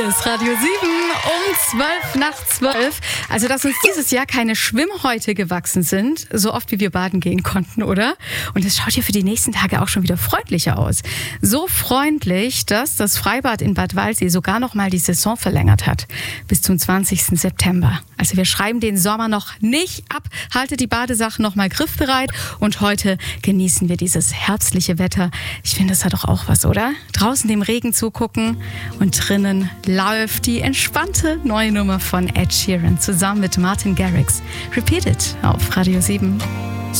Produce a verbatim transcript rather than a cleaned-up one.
Ist Radio sieben um zwölf nach zwölf. Also, dass uns dieses Jahr keine Schwimmhäute gewachsen sind, so oft wie wir baden gehen konnten, oder? Und es schaut hier für die nächsten Tage auch schon wieder freundlicher aus. So freundlich, dass das Freibad in Bad Waldsee sogar noch mal die Saison verlängert hat. Bis zum zwanzigsten September. Also wir schreiben den Sommer noch nicht ab. Haltet die Badesachen noch mal griffbereit. Und heute genießen wir dieses herbstliche Wetter. Ich finde, das hat doch auch was, oder? Draußen dem Regen zugucken und drinnen läuft die entspannte neue Nummer von Ed Sheeran zusammen mit Martin Garrix. Repeat It auf Radio sieben.